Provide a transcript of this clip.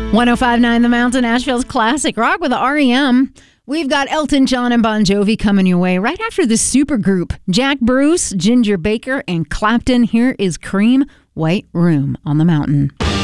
105.9 The Mountain, Asheville's classic rock with REM. We've got Elton John and Bon Jovi coming your way right after the supergroup. Jack Bruce, Ginger Baker, and Clapton. Here is Cream, White Room on the Mountain.